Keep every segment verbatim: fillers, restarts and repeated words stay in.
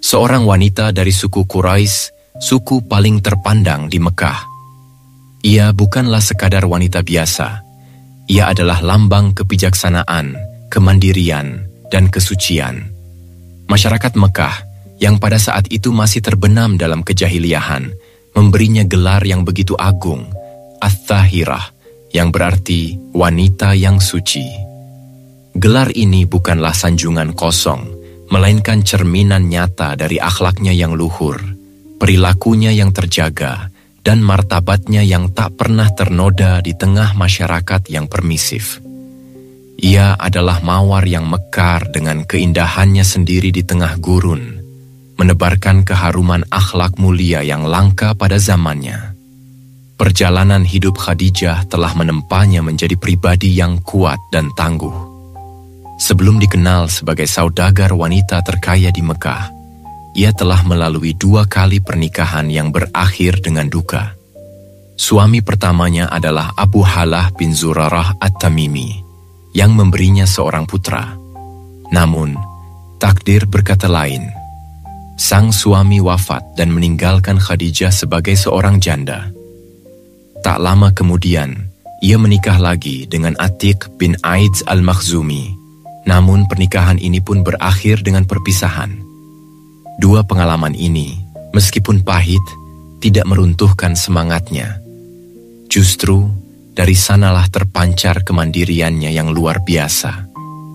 seorang wanita dari suku Quraisy, suku paling terpandang di Mekah. Ia bukanlah sekadar wanita biasa. Ia adalah lambang kebijaksanaan, kemandirian, dan kesucian. Masyarakat Mekah yang pada saat itu masih terbenam dalam kejahiliahan memberinya gelar yang begitu agung, Ats-Tsahirah, yang berarti wanita yang suci. Gelar ini bukanlah sanjungan kosong, melainkan cerminan nyata dari akhlaknya yang luhur, perilakunya yang terjaga, dan martabatnya yang tak pernah ternoda di tengah masyarakat yang permisif. Ia adalah mawar yang mekar dengan keindahannya sendiri di tengah gurun, menebarkan keharuman akhlak mulia yang langka pada zamannya. Perjalanan hidup Khadijah telah menempanya menjadi pribadi yang kuat dan tangguh. Sebelum dikenal sebagai saudagar wanita terkaya di Mekah, ia telah melalui dua kali pernikahan yang berakhir dengan duka. Suami pertamanya adalah Abu Halah bin Zurarah At-Tamimi, yang memberinya seorang putra. Namun, takdir berkata lain. Sang suami wafat dan meninggalkan Khadijah sebagai seorang janda. Tak lama kemudian, ia menikah lagi dengan Atiq bin Aiz al-Makhzumi. Namun pernikahan ini pun berakhir dengan perpisahan. Dua pengalaman ini, meskipun pahit, tidak meruntuhkan semangatnya. Justru, dari sanalah terpancar kemandiriannya yang luar biasa.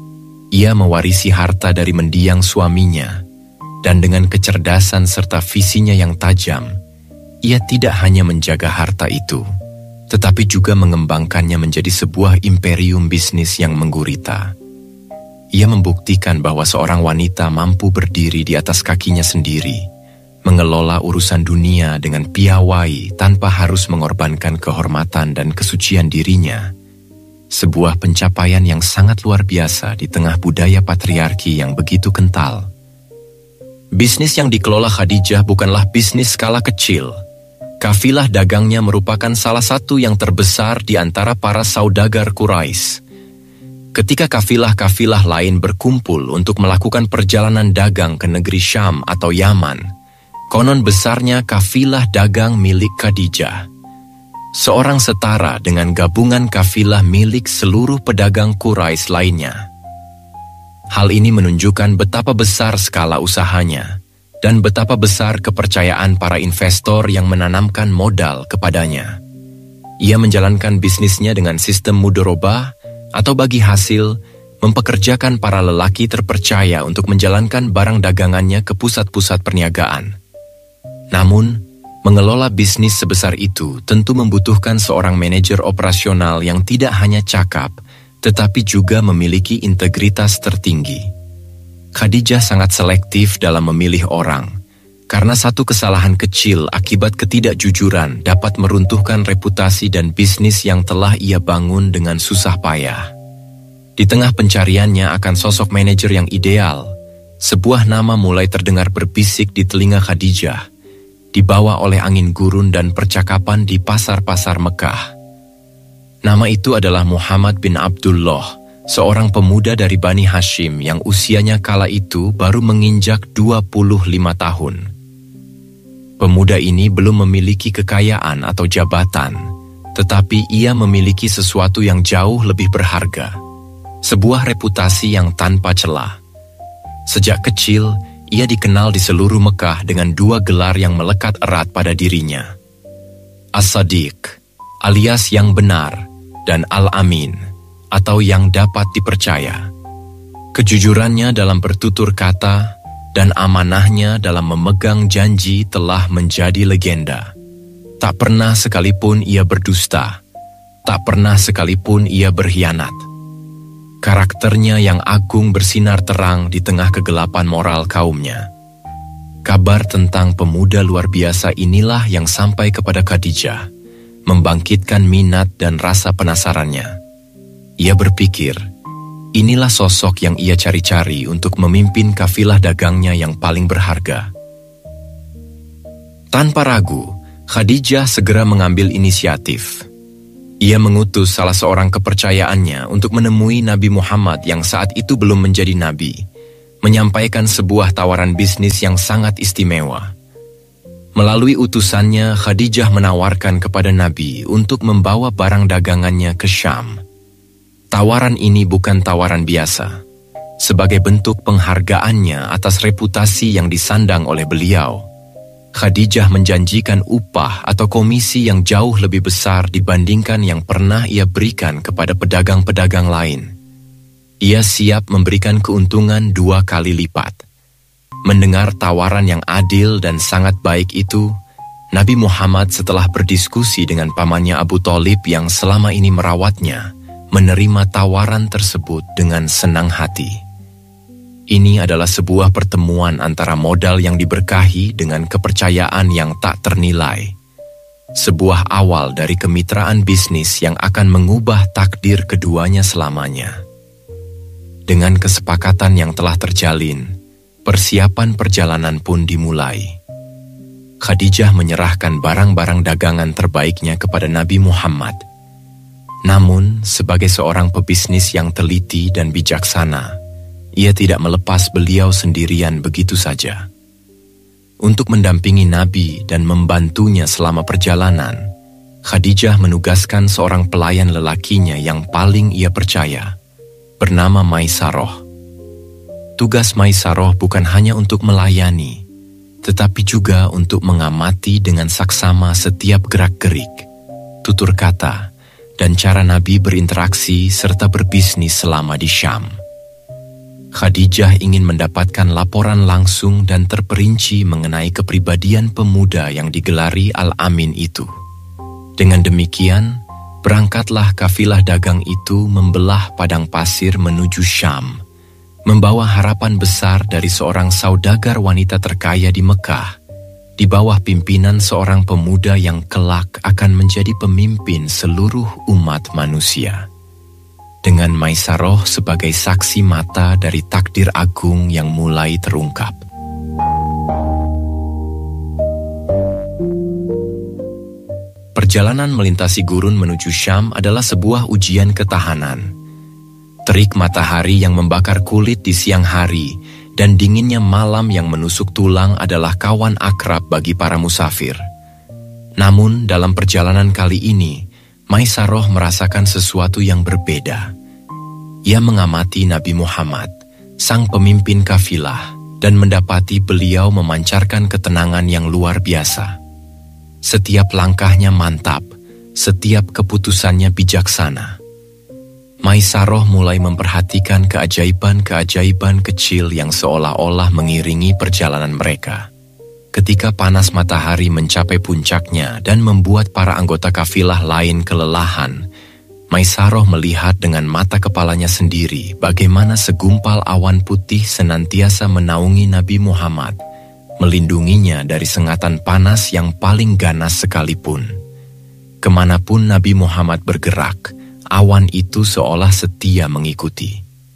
Ia mewarisi harta dari mendiang suaminya, dan dengan kecerdasan serta visinya yang tajam, ia tidak hanya menjaga harta itu, tetapi juga mengembangkannya menjadi sebuah imperium bisnis yang menggurita. Ia membuktikan bahwa seorang wanita mampu berdiri di atas kakinya sendiri, mengelola urusan dunia dengan piawai tanpa harus mengorbankan kehormatan dan kesucian dirinya. Sebuah pencapaian yang sangat luar biasa di tengah budaya patriarki yang begitu kental. Bisnis yang dikelola Khadijah bukanlah bisnis skala kecil. Kafilah dagangnya merupakan salah satu yang terbesar di antara para saudagar Quraisy. Ketika kafilah-kafilah lain berkumpul untuk melakukan perjalanan dagang ke negeri Syam atau Yaman, konon besarnya kafilah dagang milik Khadijah. Seorang setara dengan gabungan kafilah milik seluruh pedagang Quraisy lainnya. Hal ini menunjukkan betapa besar skala usahanya dan betapa besar kepercayaan para investor yang menanamkan modal kepadanya. Ia menjalankan bisnisnya dengan sistem mudorobah atau bagi hasil, mempekerjakan para lelaki terpercaya untuk menjalankan barang dagangannya ke pusat-pusat perniagaan. Namun, mengelola bisnis sebesar itu tentu membutuhkan seorang manajer operasional yang tidak hanya cakap, tetapi juga memiliki integritas tertinggi. Khadijah sangat selektif dalam memilih orang, karena satu kesalahan kecil akibat ketidakjujuran dapat meruntuhkan reputasi dan bisnis yang telah ia bangun dengan susah payah. Di tengah pencariannya akan sosok manajer yang ideal, sebuah nama mulai terdengar berbisik di telinga Khadijah, dibawa oleh angin gurun dan percakapan di pasar-pasar Mekah. Nama itu adalah Muhammad bin Abdullah, seorang pemuda dari Bani Hashim yang usianya kala itu baru menginjak dua puluh lima tahun. Pemuda ini belum memiliki kekayaan atau jabatan, tetapi ia memiliki sesuatu yang jauh lebih berharga, sebuah reputasi yang tanpa celah. Sejak kecil, ia dikenal di seluruh Mekah dengan dua gelar yang melekat erat pada dirinya. As-Sadiq, alias yang benar, dan Al-Amin, atau yang dapat dipercaya. Kejujurannya dalam bertutur kata dan amanahnya dalam memegang janji telah menjadi legenda. Tak pernah sekalipun ia berdusta, tak pernah sekalipun ia berkhianat. Karakternya yang agung bersinar terang di tengah kegelapan moral kaumnya. Kabar tentang pemuda luar biasa inilah yang sampai kepada Khadijah, membangkitkan minat dan rasa penasarannya. Ia berpikir, inilah sosok yang ia cari-cari untuk memimpin kafilah dagangnya yang paling berharga. Tanpa ragu, Khadijah segera mengambil inisiatif. Ia mengutus salah seorang kepercayaannya untuk menemui Nabi Muhammad yang saat itu belum menjadi nabi, menyampaikan sebuah tawaran bisnis yang sangat istimewa. Melalui utusannya, Khadijah menawarkan kepada Nabi untuk membawa barang dagangannya ke Syam. Tawaran ini bukan tawaran biasa. Sebagai bentuk penghargaannya atas reputasi yang disandang oleh beliau, Khadijah menjanjikan upah atau komisi yang jauh lebih besar dibandingkan yang pernah ia berikan kepada pedagang-pedagang lain. Ia siap memberikan keuntungan dua kali lipat. Mendengar tawaran yang adil dan sangat baik itu, Nabi Muhammad setelah berdiskusi dengan pamannya Abu Thalib yang selama ini merawatnya, menerima tawaran tersebut dengan senang hati. Ini adalah sebuah pertemuan antara modal yang diberkahi dengan kepercayaan yang tak ternilai. Sebuah awal dari kemitraan bisnis yang akan mengubah takdir keduanya selamanya. Dengan kesepakatan yang telah terjalin, persiapan perjalanan pun dimulai. Khadijah menyerahkan barang-barang dagangan terbaiknya kepada Nabi Muhammad. Namun, sebagai seorang pebisnis yang teliti dan bijaksana, ia tidak melepas beliau sendirian begitu saja. Untuk mendampingi Nabi dan membantunya selama perjalanan, Khadijah menugaskan seorang pelayan lelakinya yang paling ia percaya, bernama Maisaroh. Tugas Maisaroh bukan hanya untuk melayani, tetapi juga untuk mengamati dengan saksama setiap gerak-gerik, tutur kata, dan cara Nabi berinteraksi serta berbisnis selama di Syam. Khadijah ingin mendapatkan laporan langsung dan terperinci mengenai kepribadian pemuda yang digelari Al-Amin itu. Dengan demikian, berangkatlah kafilah dagang itu membelah padang pasir menuju Syam, membawa harapan besar dari seorang saudagar wanita terkaya di Mekah, di bawah pimpinan seorang pemuda yang kelak akan menjadi pemimpin seluruh umat manusia. Dengan Maisaroh sebagai saksi mata dari takdir agung yang mulai terungkap. Perjalanan melintasi gurun menuju Syam adalah sebuah ujian ketahanan. Terik matahari yang membakar kulit di siang hari dan dinginnya malam yang menusuk tulang adalah kawan akrab bagi para musafir. Namun dalam perjalanan kali ini, Maisaroh merasakan sesuatu yang berbeda. Ia mengamati Nabi Muhammad, sang pemimpin kafilah, dan mendapati beliau memancarkan ketenangan yang luar biasa. Setiap langkahnya mantap, setiap keputusannya bijaksana. Maisaroh mulai memperhatikan keajaiban-keajaiban kecil yang seolah-olah mengiringi perjalanan mereka. Ketika panas matahari mencapai puncaknya dan membuat para anggota kafilah lain kelelahan, Maisaroh melihat dengan mata kepalanya sendiri bagaimana segumpal awan putih senantiasa menaungi Nabi Muhammad, melindunginya dari sengatan panas yang paling ganas sekalipun. Kemanapun Nabi Muhammad bergerak, awan itu seolah setia mengikuti.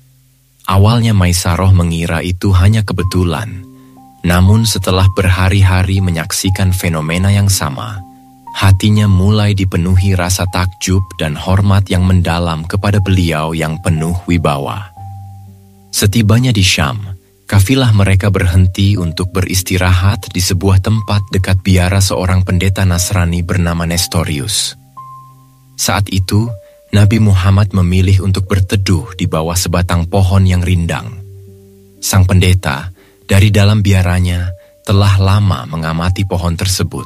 Awalnya Maisaroh mengira itu hanya kebetulan, namun setelah berhari-hari menyaksikan fenomena yang sama, hatinya mulai dipenuhi rasa takjub dan hormat yang mendalam kepada beliau yang penuh wibawa. Setibanya di Syam, kafilah mereka berhenti untuk beristirahat di sebuah tempat dekat biara seorang pendeta Nasrani bernama Nestorius. Saat itu, Nabi Muhammad memilih untuk berteduh di bawah sebatang pohon yang rindang. Sang pendeta, dari dalam biaranya, telah lama mengamati pohon tersebut.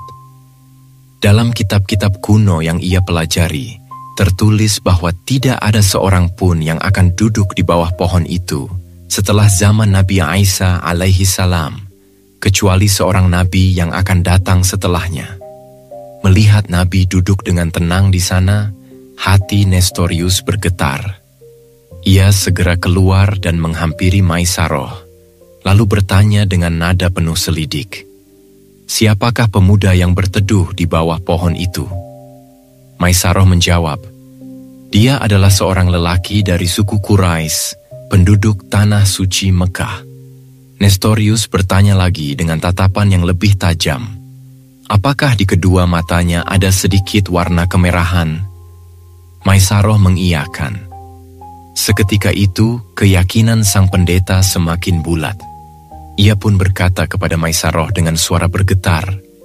Dalam kitab-kitab kuno yang ia pelajari, tertulis bahwa tidak ada seorang pun yang akan duduk di bawah pohon itu setelah zaman Nabi Isa alaihi salam, kecuali seorang nabi yang akan datang setelahnya. Melihat Nabi duduk dengan tenang di sana, hati Nestorius bergetar. Ia segera keluar dan menghampiri Maisaroh, lalu bertanya dengan nada penuh selidik, "Siapakah pemuda yang berteduh di bawah pohon itu?" Maisaroh menjawab, "Dia adalah seorang lelaki dari suku Quraisy, penduduk tanah suci Mekah." Nestorius bertanya lagi dengan tatapan yang lebih tajam, "Apakah di kedua matanya ada sedikit warna kemerahan?" Maisaroh mengiyakan. Seketika itu, keyakinan sang pendeta semakin bulat. Ia pun berkata kepada Maisaroh dengan suara bergetar,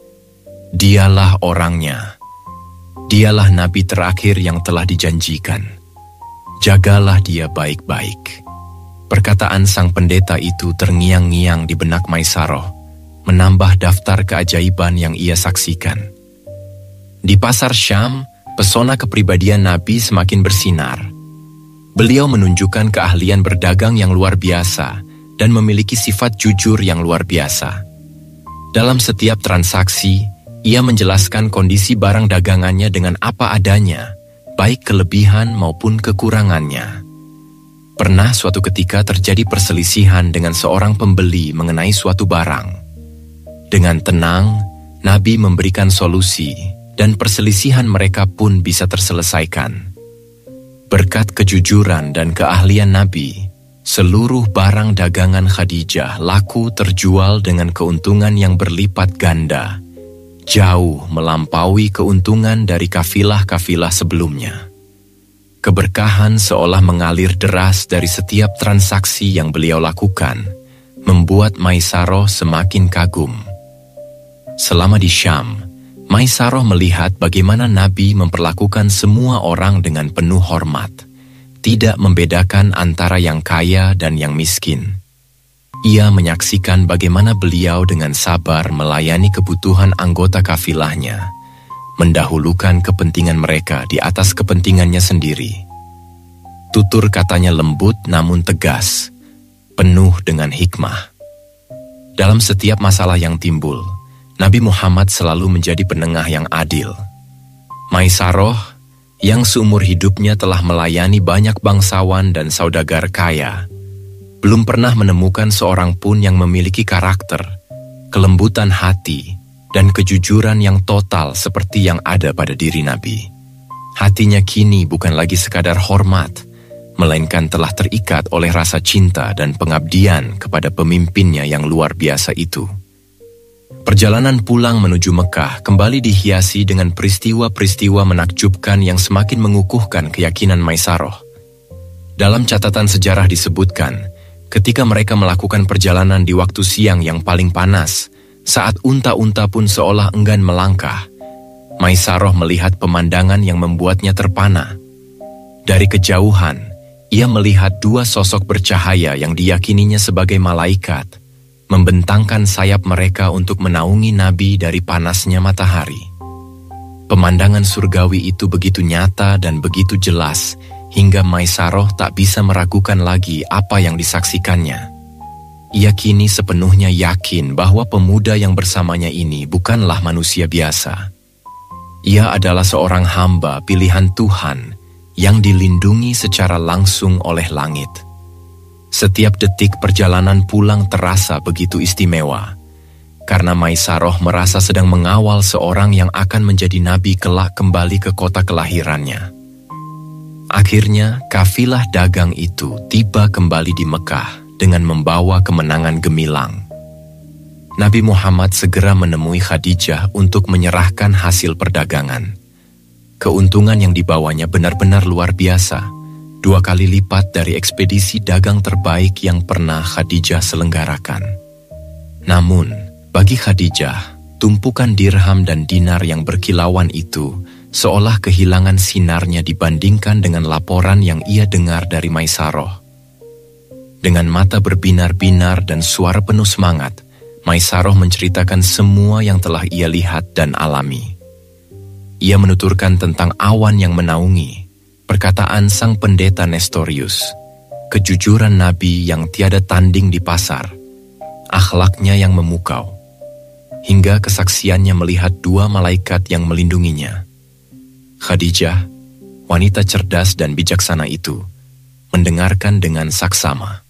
"Dialah orangnya. Dialah nabi terakhir yang telah dijanjikan. Jagalah dia baik-baik." Perkataan sang pendeta itu terngiang-ngiang di benak Maisaroh, menambah daftar keajaiban yang ia saksikan. Di pasar Syam, pesona kepribadian Nabi semakin bersinar. Beliau menunjukkan keahlian berdagang yang luar biasa dan memiliki sifat jujur yang luar biasa. Dalam setiap transaksi, ia menjelaskan kondisi barang dagangannya dengan apa adanya, baik kelebihan maupun kekurangannya. Pernah suatu ketika terjadi perselisihan dengan seorang pembeli mengenai suatu barang. Dengan tenang, Nabi memberikan solusi dan perselisihan mereka pun bisa terselesaikan. Berkat kejujuran dan keahlian Nabi, seluruh barang dagangan Khadijah laku terjual dengan keuntungan yang berlipat ganda, jauh melampaui keuntungan dari kafilah-kafilah sebelumnya. Keberkahan seolah mengalir deras dari setiap transaksi yang beliau lakukan, membuat Maisaroh semakin kagum. Selama di Syam, Maisaroh melihat bagaimana Nabi memperlakukan semua orang dengan penuh hormat, tidak membedakan antara yang kaya dan yang miskin. Ia menyaksikan bagaimana beliau dengan sabar melayani kebutuhan anggota kafilahnya, mendahulukan kepentingan mereka di atas kepentingannya sendiri. Tutur katanya lembut namun tegas, penuh dengan hikmah. Dalam setiap masalah yang timbul, Nabi Muhammad selalu menjadi penengah yang adil. Maisaroh, yang seumur hidupnya telah melayani banyak bangsawan dan saudagar kaya, belum pernah menemukan seorang pun yang memiliki karakter, kelembutan hati, dan kejujuran yang total seperti yang ada pada diri Nabi. Hatinya kini bukan lagi sekadar hormat, melainkan telah terikat oleh rasa cinta dan pengabdian kepada pemimpinnya yang luar biasa itu. Perjalanan pulang menuju Mekah kembali dihiasi dengan peristiwa-peristiwa menakjubkan yang semakin mengukuhkan keyakinan Maisaroh. Dalam catatan sejarah disebutkan, ketika mereka melakukan perjalanan di waktu siang yang paling panas, saat unta-unta pun seolah enggan melangkah, Maisaroh melihat pemandangan yang membuatnya terpana. Dari kejauhan, ia melihat dua sosok bercahaya yang diyakininya sebagai malaikat, membentangkan sayap mereka untuk menaungi Nabi dari panasnya matahari. Pemandangan surgawi itu begitu nyata dan begitu jelas, hingga Maisaroh tak bisa meragukan lagi apa yang disaksikannya. Ia kini sepenuhnya yakin bahwa pemuda yang bersamanya ini bukanlah manusia biasa. Ia adalah seorang hamba pilihan Tuhan yang dilindungi secara langsung oleh langit. Setiap detik perjalanan pulang terasa begitu istimewa, karena Maisaroh merasa sedang mengawal seorang yang akan menjadi nabi kelak kembali ke kota kelahirannya. Akhirnya, kafilah dagang itu tiba kembali di Mekah dengan membawa kemenangan gemilang. Nabi Muhammad segera menemui Khadijah untuk menyerahkan hasil perdagangan. Keuntungan yang dibawanya benar-benar luar biasa, dua kali lipat dari ekspedisi dagang terbaik yang pernah Khadijah selenggarakan. Namun, bagi Khadijah, tumpukan dirham dan dinar yang berkilauan itu seolah kehilangan sinarnya dibandingkan dengan laporan yang ia dengar dari Maisaroh. Dengan mata berbinar-binar dan suara penuh semangat, Maisaroh menceritakan semua yang telah ia lihat dan alami. Ia menuturkan tentang awan yang menaungi, perkataan sang pendeta Nestorius, kejujuran Nabi yang tiada tanding di pasar, akhlaknya yang memukau, hingga kesaksiannya melihat dua malaikat yang melindunginya. Khadijah, wanita cerdas dan bijaksana itu, mendengarkan dengan saksama.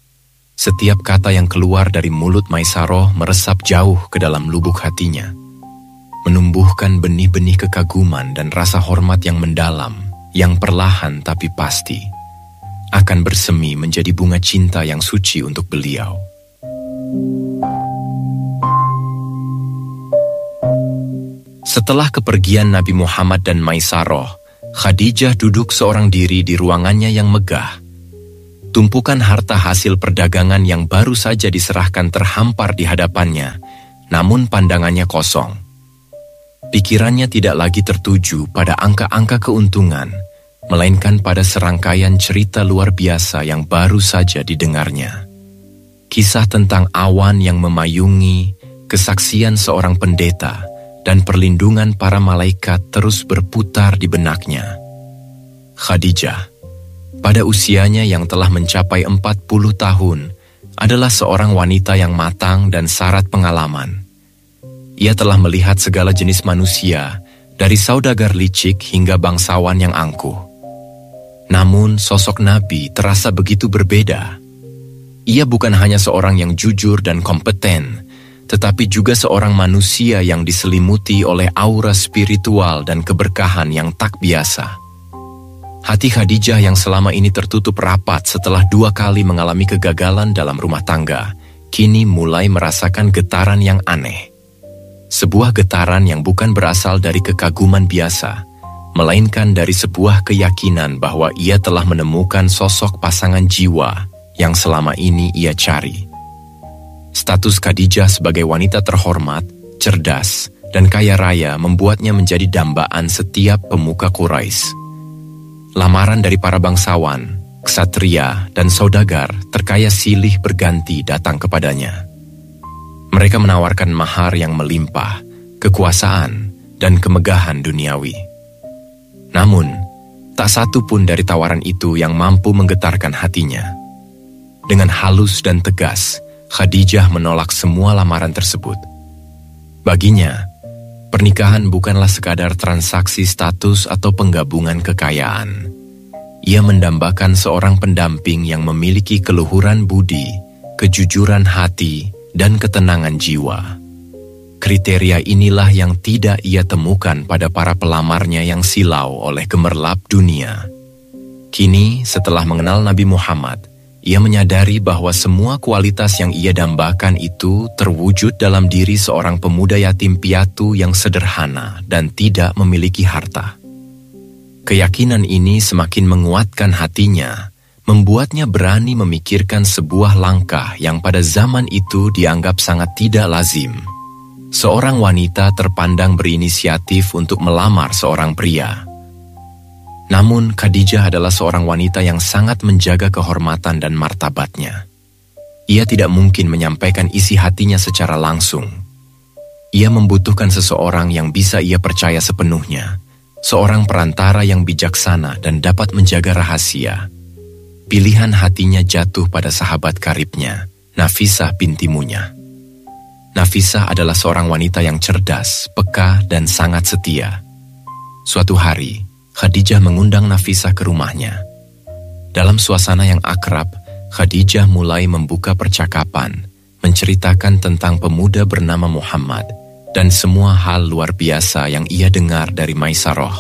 Setiap kata yang keluar dari mulut Maisaroh meresap jauh ke dalam lubuk hatinya, menumbuhkan benih-benih kekaguman dan rasa hormat yang mendalam, yang perlahan tapi pasti akan bersemi menjadi bunga cinta yang suci untuk beliau. Setelah kepergian Nabi Muhammad dan Maisaroh, Khadijah duduk seorang diri di ruangannya yang megah, Tumpukan harta hasil perdagangan yang baru saja diserahkan terhampar di hadapannya, namun pandangannya kosong. Pikirannya tidak lagi tertuju pada angka-angka keuntungan, melainkan pada serangkaian cerita luar biasa yang baru saja didengarnya. Kisah tentang awan yang memayungi, kesaksian seorang pendeta, dan perlindungan para malaikat terus berputar di benaknya. Khadijah, pada usianya yang telah mencapai empat puluh tahun, adalah seorang wanita yang matang dan syarat pengalaman. Ia telah melihat segala jenis manusia, dari saudagar licik hingga bangsawan yang angkuh. Namun sosok Nabi terasa begitu berbeda. Ia bukan hanya seorang yang jujur dan kompeten, tetapi juga seorang manusia yang diselimuti oleh aura spiritual dan keberkahan yang tak biasa. Hati Khadijah yang selama ini tertutup rapat setelah dua kali mengalami kegagalan dalam rumah tangga, kini mulai merasakan getaran yang aneh. Sebuah getaran yang bukan berasal dari kekaguman biasa, melainkan dari sebuah keyakinan bahwa ia telah menemukan sosok pasangan jiwa yang selama ini ia cari. Status Khadijah sebagai wanita terhormat, cerdas, dan kaya raya membuatnya menjadi dambaan setiap pemuka Quraisy. Lamaran dari para bangsawan, ksatria, dan saudagar terkaya silih berganti datang kepadanya. Mereka menawarkan mahar yang melimpah, kekuasaan, dan kemegahan duniawi. Namun, tak satu pun dari tawaran itu yang mampu menggetarkan hatinya. Dengan halus dan tegas, Khadijah menolak semua lamaran tersebut. Baginya, pernikahan bukanlah sekadar transaksi status atau penggabungan kekayaan. Ia mendambakan seorang pendamping yang memiliki keluhuran budi, kejujuran hati, dan ketenangan jiwa. Kriteria inilah yang tidak ia temukan pada para pelamarnya yang silau oleh gemerlap dunia. Kini, setelah mengenal Nabi Muhammad, ia menyadari bahwa semua kualitas yang ia dambakan itu terwujud dalam diri seorang pemuda yatim piatu yang sederhana dan tidak memiliki harta. Keyakinan ini semakin menguatkan hatinya, membuatnya berani memikirkan sebuah langkah yang pada zaman itu dianggap sangat tidak lazim. Seorang wanita terpandang berinisiatif untuk melamar seorang pria. Namun, Khadijah adalah seorang wanita yang sangat menjaga kehormatan dan martabatnya. Ia tidak mungkin menyampaikan isi hatinya secara langsung. Ia membutuhkan seseorang yang bisa ia percaya sepenuhnya, seorang perantara yang bijaksana dan dapat menjaga rahasia. Pilihan hatinya jatuh pada sahabat karibnya, Nafisah binti Munyah. Nafisah adalah seorang wanita yang cerdas, peka, dan sangat setia. Suatu hari, Khadijah mengundang Nafisah ke rumahnya. Dalam suasana yang akrab, Khadijah mulai membuka percakapan, menceritakan tentang pemuda bernama Muhammad dan semua hal luar biasa yang ia dengar dari Maisarah.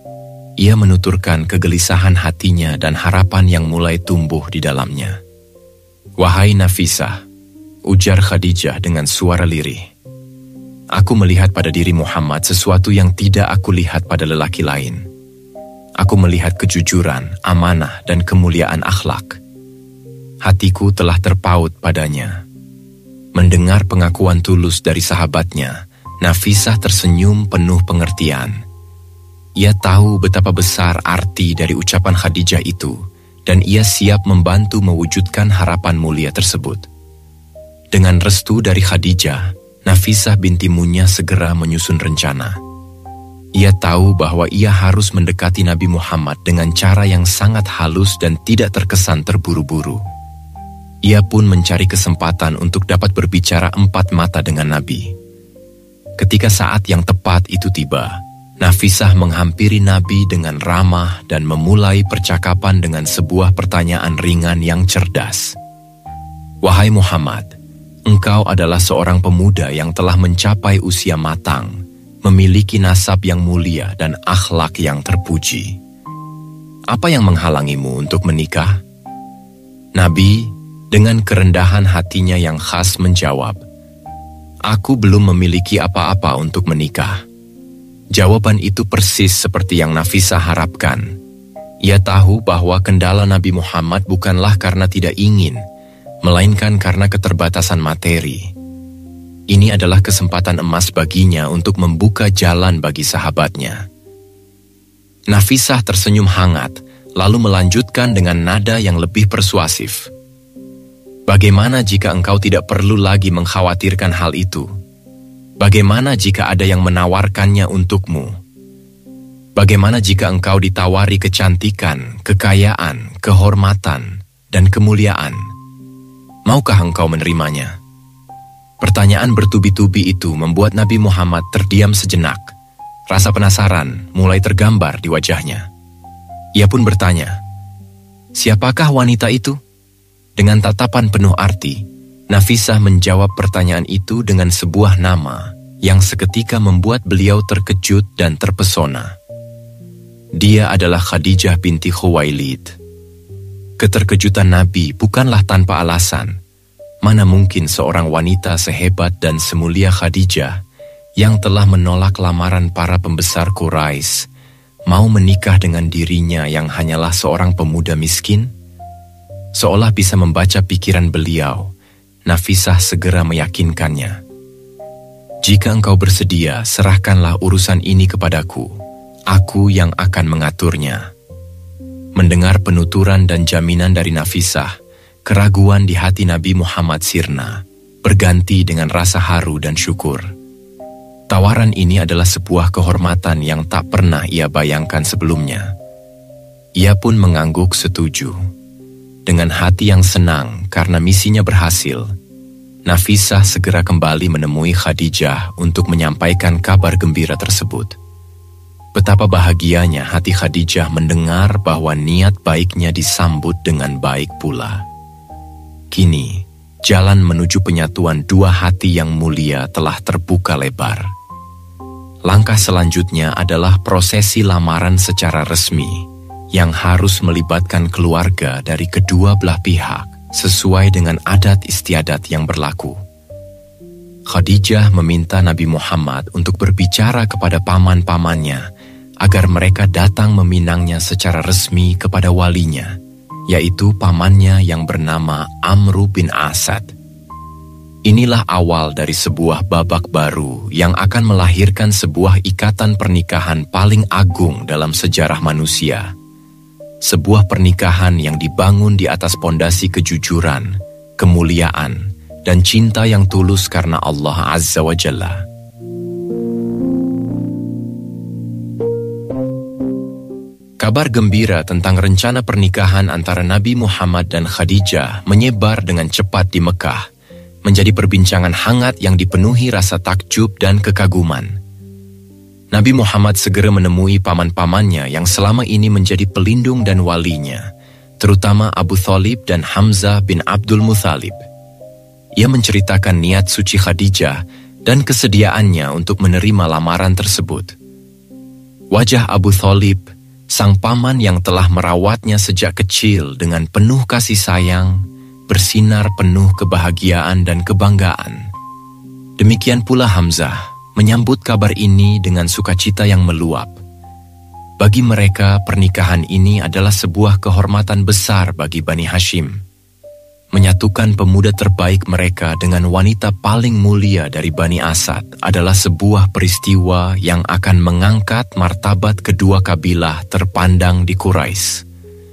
Ia menuturkan kegelisahan hatinya dan harapan yang mulai tumbuh di dalamnya. "Wahai Nafisah," ujar Khadijah dengan suara lirih, "aku melihat pada diri Muhammad sesuatu yang tidak aku lihat pada lelaki lain. Aku melihat kejujuran, amanah, dan kemuliaan akhlak. Hatiku telah terpaut padanya." Mendengar pengakuan tulus dari sahabatnya, Nafisah tersenyum penuh pengertian. Ia tahu betapa besar arti dari ucapan Khadijah itu, dan ia siap membantu mewujudkan harapan mulia tersebut. Dengan restu dari Khadijah, Nafisah binti Munyah segera menyusun rencana. Ia tahu bahwa ia harus mendekati Nabi Muhammad dengan cara yang sangat halus dan tidak terkesan terburu-buru. Ia pun mencari kesempatan untuk dapat berbicara empat mata dengan Nabi. Ketika saat yang tepat itu tiba, Nafisah menghampiri Nabi dengan ramah dan memulai percakapan dengan sebuah pertanyaan ringan yang cerdas. "Wahai Muhammad, engkau adalah seorang pemuda yang telah mencapai usia matang, memiliki nasab yang mulia dan akhlak yang terpuji. Apa yang menghalangimu untuk menikah?" Nabi, dengan kerendahan hatinya yang khas menjawab, "Aku belum memiliki apa-apa untuk menikah." Jawaban itu persis seperti yang Nafisah harapkan. Ia tahu bahwa kendala Nabi Muhammad bukanlah karena tidak ingin, melainkan karena keterbatasan materi. Ini adalah kesempatan emas baginya untuk membuka jalan bagi sahabatnya. Nafisah tersenyum hangat, lalu melanjutkan dengan nada yang lebih persuasif. Bagaimana jika engkau tidak perlu lagi mengkhawatirkan hal itu? Bagaimana jika ada yang menawarkannya untukmu? Bagaimana jika engkau ditawari kecantikan, kekayaan, kehormatan, dan kemuliaan? Maukah engkau menerimanya? Pertanyaan bertubi-tubi itu membuat Nabi Muhammad terdiam sejenak. Rasa penasaran mulai tergambar di wajahnya. Ia pun bertanya, "Siapakah wanita itu?" Dengan tatapan penuh arti, Nafisah menjawab pertanyaan itu dengan sebuah nama yang seketika membuat beliau terkejut dan terpesona. Dia adalah Khadijah binti Khuwailid. Keterkejutan Nabi bukanlah tanpa alasan. Mana mungkin seorang wanita sehebat dan semulia Khadijah yang telah menolak lamaran para pembesar Quraisy mau menikah dengan dirinya yang hanyalah seorang pemuda miskin? Seolah bisa membaca pikiran beliau, Nafisah segera meyakinkannya. "Jika engkau bersedia, serahkanlah urusan ini kepadaku. Aku yang akan mengaturnya." Mendengar penuturan dan jaminan dari Nafisah, keraguan di hati Nabi Muhammad sirna, berganti dengan rasa haru dan syukur. Tawaran ini adalah sebuah kehormatan yang tak pernah ia bayangkan sebelumnya. Ia pun mengangguk setuju. Dengan hati yang senang karena misinya berhasil, Nafisah segera kembali menemui Khadijah untuk menyampaikan kabar gembira tersebut. Betapa bahagianya hati Khadijah mendengar bahwa niat baiknya disambut dengan baik pula. Kini, jalan menuju penyatuan dua hati yang mulia telah terbuka lebar. Langkah selanjutnya adalah prosesi lamaran secara resmi yang harus melibatkan keluarga dari kedua belah pihak sesuai dengan adat istiadat yang berlaku. Khadijah meminta Nabi Muhammad untuk berbicara kepada paman-pamannya agar mereka datang meminangnya secara resmi kepada walinya, yaitu pamannya yang bernama Amru bin Asad. Inilah awal dari sebuah babak baru yang akan melahirkan sebuah ikatan pernikahan paling agung dalam sejarah manusia. Sebuah pernikahan yang dibangun di atas pondasi kejujuran, kemuliaan, dan cinta yang tulus karena Allah Azza wa Jalla. Kabar gembira tentang rencana pernikahan antara Nabi Muhammad dan Khadijah menyebar dengan cepat di Mekah, menjadi perbincangan hangat yang dipenuhi rasa takjub dan kekaguman. Nabi Muhammad segera menemui paman-pamannya yang selama ini menjadi pelindung dan walinya, terutama Abu Thalib dan Hamzah bin Abdul Muthalib. Ia menceritakan niat suci Khadijah dan kesediaannya untuk menerima lamaran tersebut. Wajah Abu Thalib, sang paman yang telah merawatnya sejak kecil dengan penuh kasih sayang, bersinar penuh kebahagiaan dan kebanggaan. Demikian pula Hamzah menyambut kabar ini dengan sukacita yang meluap. Bagi mereka, pernikahan ini adalah sebuah kehormatan besar bagi Bani Hashim. Menyatukan pemuda terbaik mereka dengan wanita paling mulia dari Bani Asad adalah sebuah peristiwa yang akan mengangkat martabat kedua kabilah terpandang di Quraisy.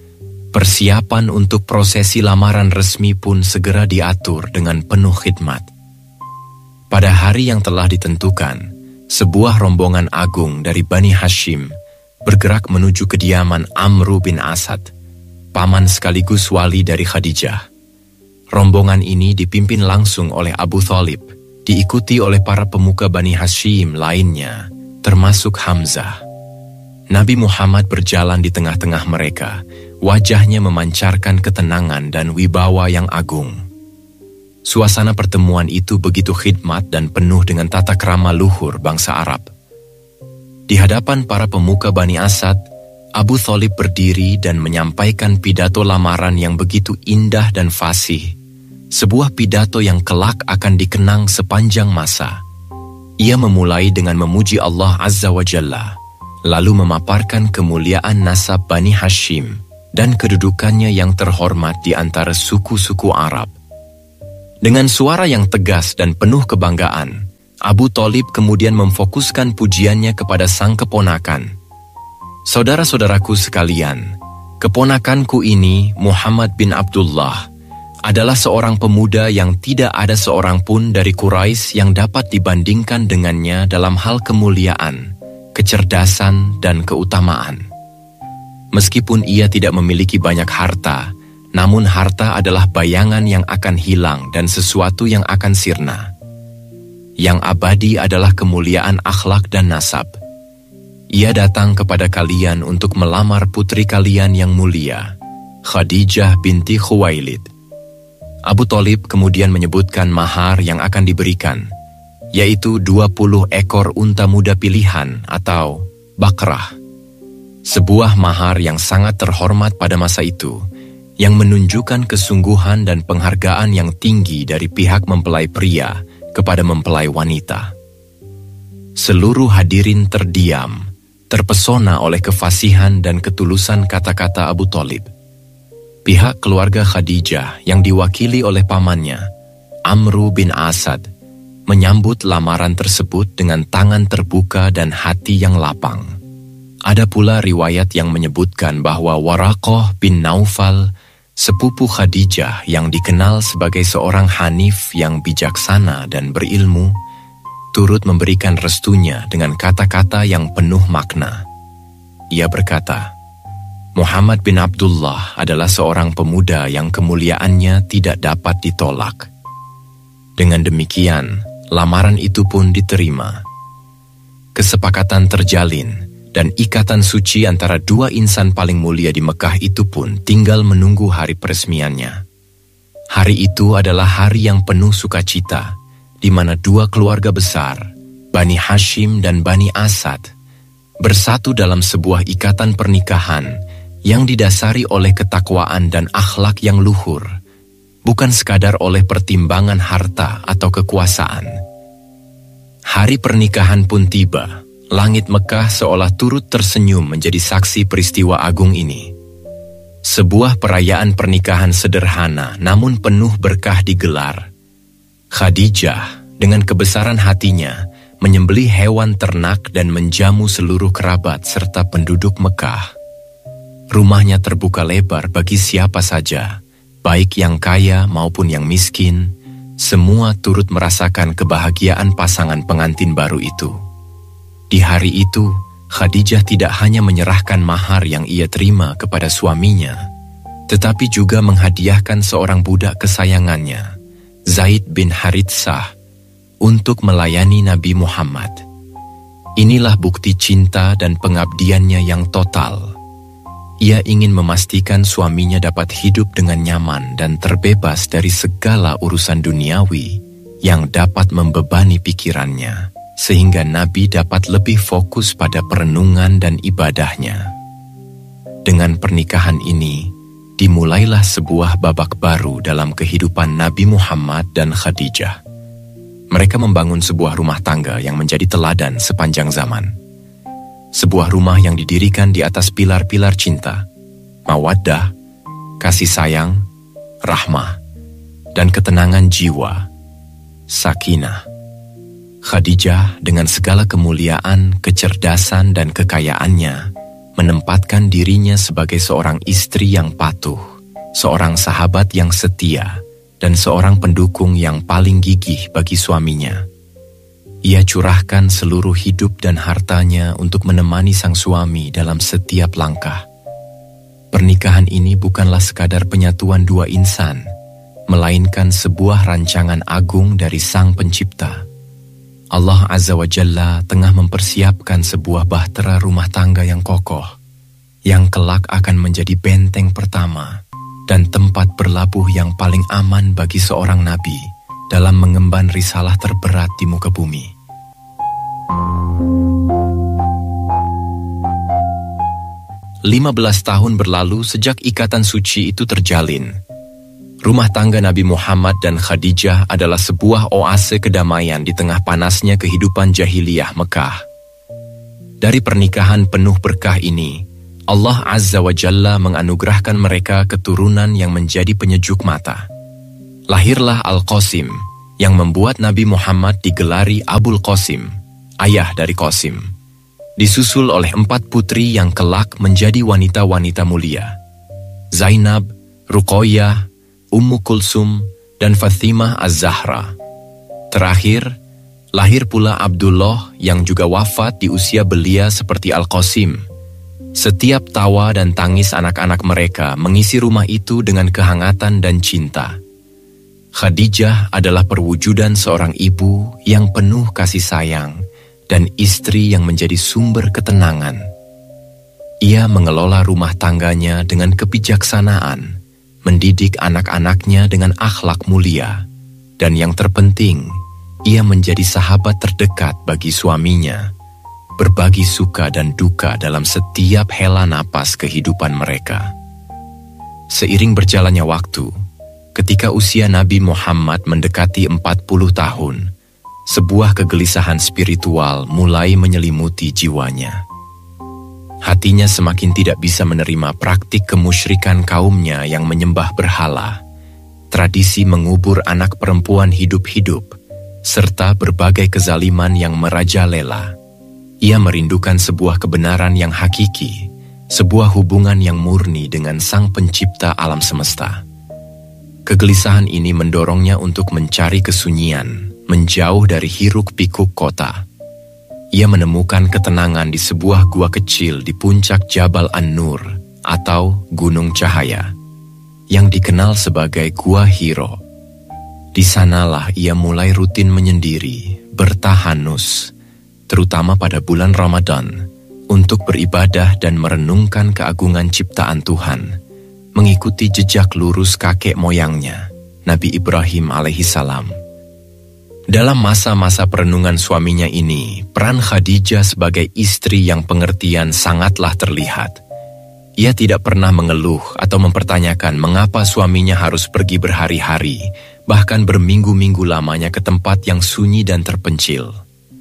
Persiapan untuk prosesi lamaran resmi pun segera diatur dengan penuh khidmat. Pada hari yang telah ditentukan, sebuah rombongan agung dari Bani Hashim bergerak menuju kediaman Amru bin Asad, paman sekaligus wali dari Khadijah. Rombongan ini dipimpin langsung oleh Abu Thalib, diikuti oleh para pemuka Bani Hashim lainnya, termasuk Hamzah. Nabi Muhammad berjalan di tengah-tengah mereka, wajahnya memancarkan ketenangan dan wibawa yang agung. Suasana pertemuan itu begitu khidmat dan penuh dengan tata krama luhur bangsa Arab. Di hadapan para pemuka Bani Asad, Abu Thalib berdiri dan menyampaikan pidato lamaran yang begitu indah dan fasih. Sebuah pidato yang kelak akan dikenang sepanjang masa. Ia memulai dengan memuji Allah Azza wa Jalla, lalu memaparkan kemuliaan nasab Bani Hashim dan kedudukannya yang terhormat di antara suku-suku Arab. Dengan suara yang tegas dan penuh kebanggaan, Abu Thalib kemudian memfokuskan pujiannya kepada sang keponakan. Saudara-saudaraku sekalian, keponakanku ini, Muhammad bin Abdullah, adalah seorang pemuda yang tidak ada seorang pun dari Quraisy yang dapat dibandingkan dengannya dalam hal kemuliaan, kecerdasan, dan keutamaan. Meskipun ia tidak memiliki banyak harta, namun harta adalah bayangan yang akan hilang dan sesuatu yang akan sirna. Yang abadi adalah kemuliaan akhlak dan nasab. Ia datang kepada kalian untuk melamar putri kalian yang mulia, Khadijah binti Khuwailid. Abu Thalib kemudian menyebutkan mahar yang akan diberikan, yaitu dua puluh ekor unta muda pilihan atau bakrah. Sebuah mahar yang sangat terhormat pada masa itu, yang menunjukkan kesungguhan dan penghargaan yang tinggi dari pihak mempelai pria kepada mempelai wanita. Seluruh hadirin terdiam, terpesona oleh kefasihan dan ketulusan kata-kata Abu Thalib. Pihak keluarga Khadijah yang diwakili oleh pamannya, Amru bin Asad, menyambut lamaran tersebut dengan tangan terbuka dan hati yang lapang. Ada pula riwayat yang menyebutkan bahwa Waraqah bin Naufal, sepupu Khadijah yang dikenal sebagai seorang hanif yang bijaksana dan berilmu, turut memberikan restunya dengan kata-kata yang penuh makna. Ia berkata, Muhammad bin Abdullah adalah seorang pemuda yang kemuliaannya tidak dapat ditolak. Dengan demikian, lamaran itu pun diterima. Kesepakatan terjalin, dan ikatan suci antara dua insan paling mulia di Mekah itu pun tinggal menunggu hari peresmiannya. Hari itu adalah hari yang penuh sukacita, di mana dua keluarga besar, Bani Hashim dan Bani Asad, bersatu dalam sebuah ikatan pernikahan yang didasari oleh ketakwaan dan akhlak yang luhur, bukan sekadar oleh pertimbangan harta atau kekuasaan. Hari pernikahan pun tiba. Langit Mekah seolah turut tersenyum menjadi saksi peristiwa agung ini. Sebuah perayaan pernikahan sederhana namun penuh berkah digelar. Khadijah dengan kebesaran hatinya menyembelih hewan ternak dan menjamu seluruh kerabat serta penduduk Mekah. Rumahnya terbuka lebar bagi siapa saja, baik yang kaya maupun yang miskin, semua turut merasakan kebahagiaan pasangan pengantin baru itu. Di hari itu, Khadijah tidak hanya menyerahkan mahar yang ia terima kepada suaminya, tetapi juga menghadiahkan seorang budak kesayangannya, Zaid bin Haritsah, untuk melayani Nabi Muhammad. Inilah bukti cinta dan pengabdiannya yang total. Ia ingin memastikan suaminya dapat hidup dengan nyaman dan terbebas dari segala urusan duniawi yang dapat membebani pikirannya, sehingga Nabi dapat lebih fokus pada perenungan dan ibadahnya. Dengan pernikahan ini, dimulailah sebuah babak baru dalam kehidupan Nabi Muhammad dan Khadijah. Mereka membangun sebuah rumah tangga yang menjadi teladan sepanjang zaman. Sebuah rumah yang didirikan di atas pilar-pilar cinta, mawaddah, kasih sayang, rahmah, dan ketenangan jiwa, sakinah. Khadijah dengan segala kemuliaan, kecerdasan, dan kekayaannya menempatkan dirinya sebagai seorang istri yang patuh, seorang sahabat yang setia, dan seorang pendukung yang paling gigih bagi suaminya. Ia curahkan seluruh hidup dan hartanya untuk menemani sang suami dalam setiap langkah. Pernikahan ini bukanlah sekadar penyatuan dua insan, melainkan sebuah rancangan agung dari Sang Pencipta. Allah Azza wa Jalla tengah mempersiapkan sebuah bahtera rumah tangga yang kokoh, yang kelak akan menjadi benteng pertama dan tempat berlabuh yang paling aman bagi seorang nabi dalam mengemban risalah terberat di muka bumi. lima belas tahun berlalu sejak ikatan suci itu terjalin. Rumah tangga Nabi Muhammad dan Khadijah adalah sebuah oase kedamaian di tengah panasnya kehidupan jahiliyah Mekah. Dari pernikahan penuh berkah ini, Allah Azza wa Jalla menganugerahkan mereka keturunan yang menjadi penyejuk mata. Lahirlah Al-Qasim, yang membuat Nabi Muhammad digelari Abul Qasim, ayah dari Qasim. Disusul oleh empat putri yang kelak menjadi wanita-wanita mulia. Zainab, Ruqayyah, Ummu Kulsum, dan Fatimah Az-Zahra. Terakhir, lahir pula Abdullah yang juga wafat di usia belia seperti Al-Qasim. Setiap tawa dan tangis anak-anak mereka mengisi rumah itu dengan kehangatan dan cinta. Khadijah adalah perwujudan seorang ibu yang penuh kasih sayang dan istri yang menjadi sumber ketenangan. Ia mengelola rumah tangganya dengan kebijaksanaan, mendidik anak-anaknya dengan akhlak mulia, dan yang terpenting, ia menjadi sahabat terdekat bagi suaminya, berbagi suka dan duka dalam setiap hela napas kehidupan mereka. Seiring berjalannya waktu, ketika usia Nabi Muhammad mendekati empat puluh tahun, sebuah kegelisahan spiritual mulai menyelimuti jiwanya. Hatinya semakin tidak bisa menerima praktik kemusyrikan kaumnya yang menyembah berhala, tradisi mengubur anak perempuan hidup-hidup, serta berbagai kezaliman yang merajalela. Ia merindukan sebuah kebenaran yang hakiki, sebuah hubungan yang murni dengan Sang Pencipta alam semesta. Kegelisahan ini mendorongnya untuk mencari kesunyian, menjauh dari hiruk-pikuk kota. Ia menemukan ketenangan di sebuah gua kecil di puncak Jabal An-Nur atau Gunung Cahaya, yang dikenal sebagai Gua Hiro. Di sanalah ia mulai rutin menyendiri, bertahanus, terutama pada bulan Ramadan, untuk beribadah dan merenungkan keagungan ciptaan Tuhan, mengikuti jejak lurus kakek moyangnya, Nabi Ibrahim alaihissalam. Dalam masa-masa perenungan suaminya ini, peran Khadijah sebagai istri yang pengertian sangatlah terlihat. Ia tidak pernah mengeluh atau mempertanyakan mengapa suaminya harus pergi berhari-hari, bahkan berminggu-minggu lamanya ke tempat yang sunyi dan terpencil.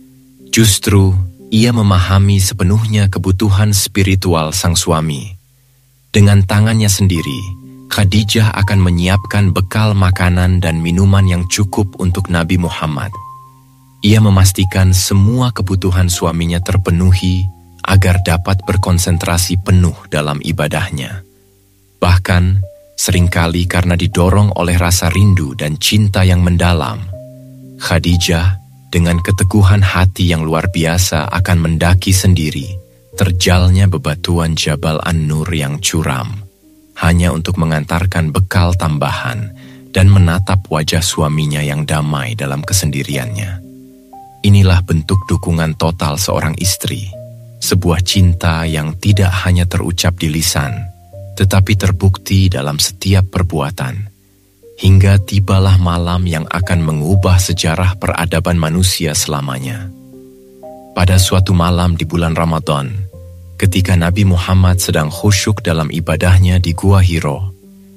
Justru, ia memahami sepenuhnya kebutuhan spiritual sang suami. Dengan tangannya sendiri, Khadijah akan menyiapkan bekal makanan dan minuman yang cukup untuk Nabi Muhammad. Ia memastikan semua kebutuhan suaminya terpenuhi agar dapat berkonsentrasi penuh dalam ibadahnya. Bahkan, seringkali karena didorong oleh rasa rindu dan cinta yang mendalam, Khadijah dengan keteguhan hati yang luar biasa akan mendaki sendiri terjalnya bebatuan Jabal An-Nur yang curam, hanya untuk mengantarkan bekal tambahan dan menatap wajah suaminya yang damai dalam kesendiriannya. Inilah bentuk dukungan total seorang istri, sebuah cinta yang tidak hanya terucap di lisan, tetapi terbukti dalam setiap perbuatan, hingga tibalah malam yang akan mengubah sejarah peradaban manusia selamanya. Pada suatu malam di bulan Ramadan, ketika Nabi Muhammad sedang khusyuk dalam ibadahnya di Gua Hiro,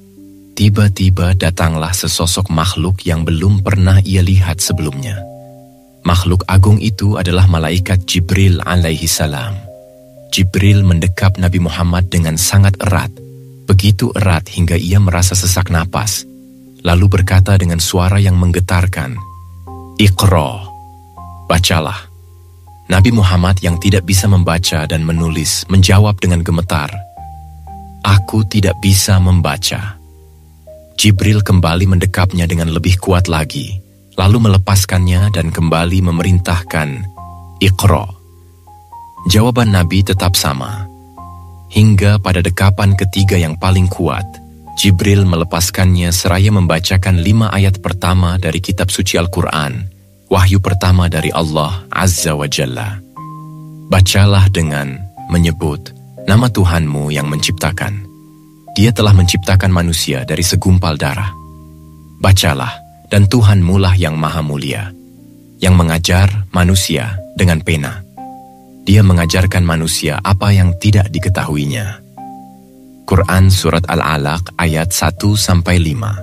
tiba-tiba datanglah sesosok makhluk yang belum pernah ia lihat sebelumnya. Makhluk agung itu adalah malaikat Jibril alaihi salam. Jibril mendekap Nabi Muhammad dengan sangat erat, begitu erat hingga ia merasa sesak napas, lalu berkata dengan suara yang menggetarkan, "Iqra, bacalah." Nabi Muhammad yang tidak bisa membaca dan menulis menjawab dengan gemetar, "Aku tidak bisa membaca." Jibril kembali mendekapnya dengan lebih kuat lagi, lalu melepaskannya dan kembali memerintahkan, "Iqra." Jawaban Nabi tetap sama. Hingga pada dekapan ketiga yang paling kuat, Jibril melepaskannya seraya membacakan lima ayat pertama dari kitab suci Al-Quran, wahyu pertama dari Allah Azza wa Jalla. Bacalah dengan menyebut nama Tuhanmu yang menciptakan. Dia telah menciptakan manusia dari segumpal darah. Bacalah, dan Tuhanmu lah yang maha mulia, yang mengajar manusia dengan pena. Dia mengajarkan manusia apa yang tidak diketahuinya. Quran Surat Al-Alaq ayat satu sampai lima.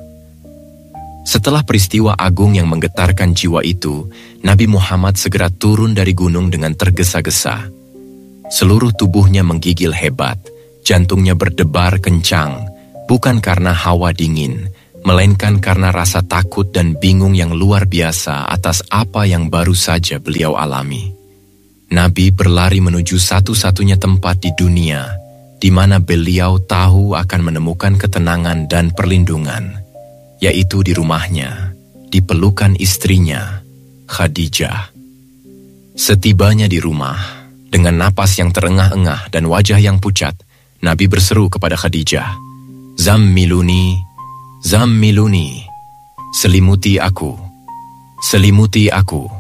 Setelah peristiwa agung yang menggetarkan jiwa itu, Nabi Muhammad segera turun dari gunung dengan tergesa-gesa. Seluruh tubuhnya menggigil hebat, jantungnya berdebar kencang, bukan karena hawa dingin, melainkan karena rasa takut dan bingung yang luar biasa atas apa yang baru saja beliau alami. Nabi berlari menuju satu-satunya tempat di dunia, di mana beliau tahu akan menemukan ketenangan dan perlindungan, yaitu di rumahnya, di pelukan istrinya, Khadijah. Setibanya di rumah, dengan napas yang terengah-engah dan wajah yang pucat, Nabi berseru kepada Khadijah, "Zammiluni, zammiluni, selimuti aku, selimuti aku."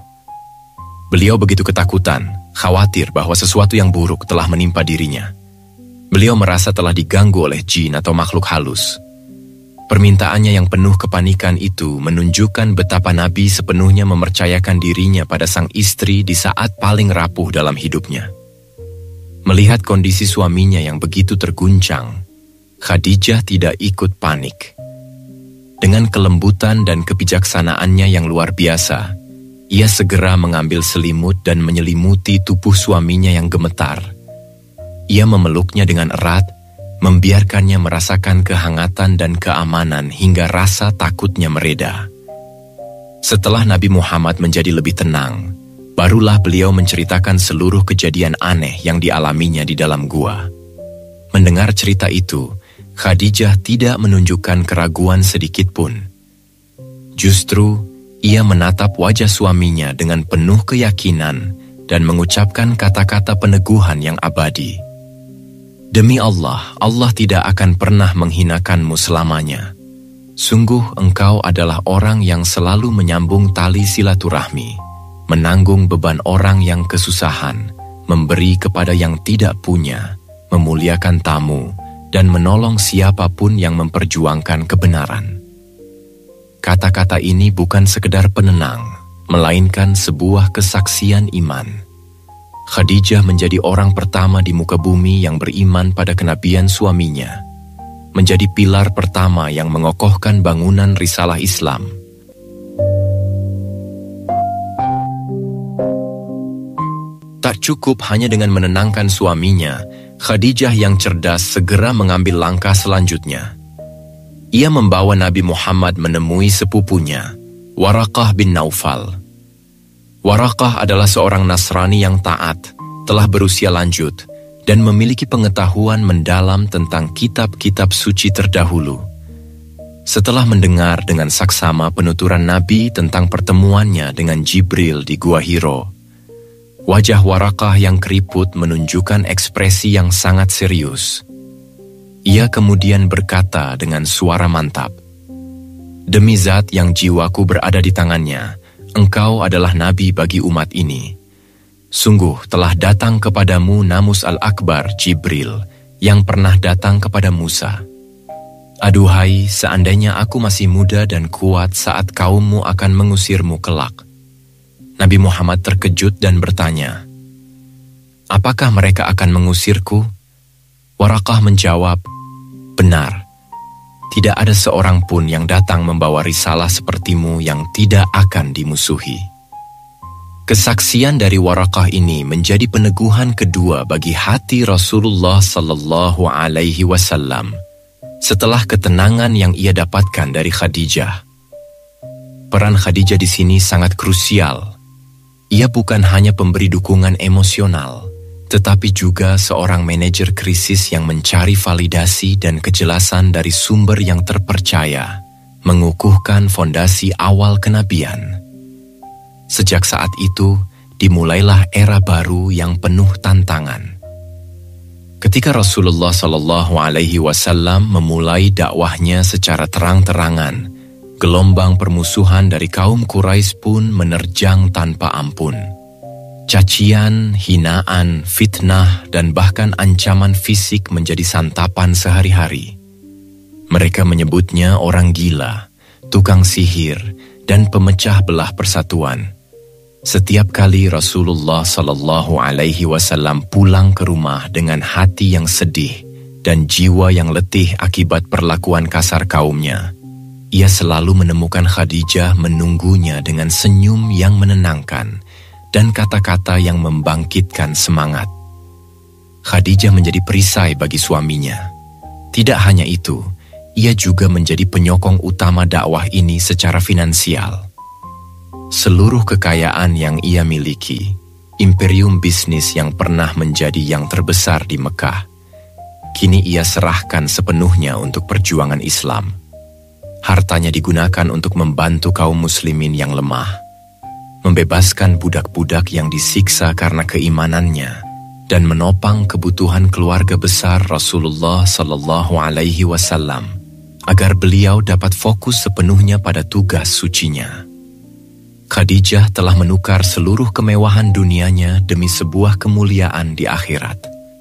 Beliau begitu ketakutan, khawatir bahwa sesuatu yang buruk telah menimpa dirinya. Beliau merasa telah diganggu oleh jin atau makhluk halus. Permintaannya yang penuh kepanikan itu menunjukkan betapa Nabi sepenuhnya mempercayakan dirinya pada sang istri di saat paling rapuh dalam hidupnya. Melihat kondisi suaminya yang begitu terguncang, Khadijah tidak ikut panik. Dengan kelembutan dan kebijaksanaannya yang luar biasa, ia segera mengambil selimut dan menyelimuti tubuh suaminya yang gemetar. Ia memeluknya dengan erat, membiarkannya merasakan kehangatan dan keamanan hingga rasa takutnya mereda. Setelah Nabi Muhammad menjadi lebih tenang, barulah beliau menceritakan seluruh kejadian aneh yang dialaminya di dalam gua. Mendengar cerita itu, Khadijah tidak menunjukkan keraguan sedikit pun. Justru, ia menatap wajah suaminya dengan penuh keyakinan dan mengucapkan kata-kata peneguhan yang abadi. "Demi Allah, Allah tidak akan pernah menghinakanmu selamanya. Sungguh engkau adalah orang yang selalu menyambung tali silaturahmi, menanggung beban orang yang kesusahan, memberi kepada yang tidak punya, memuliakan tamu, dan menolong siapapun yang memperjuangkan kebenaran." Kata-kata ini bukan sekedar penenang, melainkan sebuah kesaksian iman. Khadijah menjadi orang pertama di muka bumi yang beriman pada kenabian suaminya, menjadi pilar pertama yang mengokohkan bangunan risalah Islam. Tak cukup hanya dengan menenangkan suaminya, Khadijah yang cerdas segera mengambil langkah selanjutnya. Ia membawa Nabi Muhammad menemui sepupunya, Waraqah bin Naufal. Waraqah adalah seorang Nasrani yang taat, telah berusia lanjut, dan memiliki pengetahuan mendalam tentang kitab-kitab suci terdahulu. Setelah mendengar dengan saksama penuturan Nabi tentang pertemuannya dengan Jibril di Gua Hiro, wajah Waraqah yang keriput menunjukkan ekspresi yang sangat serius. Ia kemudian berkata dengan suara mantap, "Demi zat yang jiwaku berada di tangannya, engkau adalah nabi bagi umat ini. Sungguh telah datang kepadamu Namus Al-Akbar Jibril yang pernah datang kepada Musa. Aduhai, seandainya aku masih muda dan kuat saat kaummu akan mengusirmu kelak." Nabi Muhammad terkejut dan bertanya, "Apakah mereka akan mengusirku?" Waraqah menjawab, "Benar. Tidak ada seorang pun yang datang membawa risalah sepertimu yang tidak akan dimusuhi." Kesaksian dari Waraqah ini menjadi peneguhan kedua bagi hati Rasulullah Sallallahu Alaihi Wasallam setelah ketenangan yang ia dapatkan dari Khadijah. Peran Khadijah di sini sangat krusial. Ia bukan hanya pemberi dukungan emosional, tetapi juga seorang manajer krisis yang mencari validasi dan kejelasan dari sumber yang terpercaya, mengukuhkan fondasi awal kenabian. Sejak saat itu, dimulailah era baru yang penuh tantangan. Ketika Rasulullah Shallallahu Alaihi Wasallam memulai dakwahnya secara terang-terangan, gelombang permusuhan dari kaum Quraisy pun menerjang tanpa ampun. Cacian, hinaan, fitnah, dan bahkan ancaman fisik menjadi santapan sehari-hari. Mereka menyebutnya orang gila, tukang sihir, dan pemecah belah persatuan. Setiap kali Rasulullah Sallallahu Alaihi Wasallam pulang ke rumah dengan hati yang sedih dan jiwa yang letih akibat perlakuan kasar kaumnya, ia selalu menemukan Khadijah menunggunya dengan senyum yang menenangkan dan kata-kata yang membangkitkan semangat. Khadijah menjadi perisai bagi suaminya. Tidak hanya itu, ia juga menjadi penyokong utama dakwah ini secara finansial. Seluruh kekayaan yang ia miliki, imperium bisnis yang pernah menjadi yang terbesar di Mekah, kini ia serahkan sepenuhnya untuk perjuangan Islam. Hartanya digunakan untuk membantu kaum muslimin yang lemah, membebaskan budak-budak yang disiksa karena keimanannya, dan menopang kebutuhan keluarga besar Rasulullah Sallallahu Alaihi Wasallam, agar beliau dapat fokus sepenuhnya pada tugas sucinya. Khadijah telah menukar seluruh kemewahan dunianya demi sebuah kemuliaan di akhirat.